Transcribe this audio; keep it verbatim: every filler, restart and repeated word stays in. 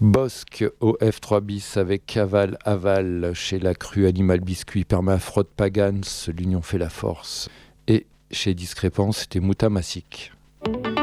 Bosque au F trois bis avec Caval Aval chez la Crue Animal Biscuit, Permafrost Pagans, l'union fait la force. Et chez Discrépance, c'était Moutamassik.